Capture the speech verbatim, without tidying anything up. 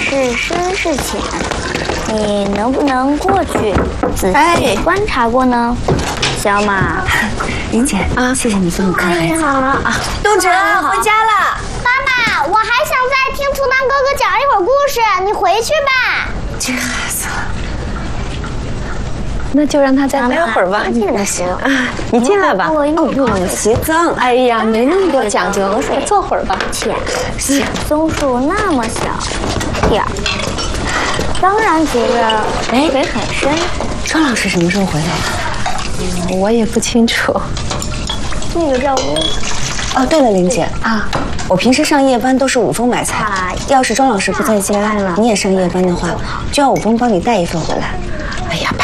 是深是浅，你能不能过去仔细观察过呢？小马， 林姐啊，谢谢你这么看孩子。 你好啊， 冬哲回家了。 妈妈，我还想再听图腾哥哥讲一会儿故事，你回去吧。 这孩子，那就让他再待会儿吧。 那行啊， 你进来吧。 哦哟，鞋脏。哎呀，没那么多讲究，坐会儿吧。 浅，松树那么小点儿，当然觉着水很深。 庄老师什么时候回来了？我也不清楚。 那个叫乌。 哦，对了，林姐啊，我平时上夜班都是武峰买菜，要是庄老师不在家，你也上夜班的话，就让武峰帮你带一份回来。哎呀，